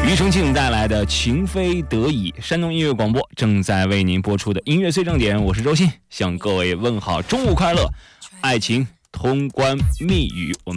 庾澄庆带来的情非得已，山东音乐广播正在为您播出的音乐最正点，我是周鑫，向各位问好中午快乐。爱情通关密语，我们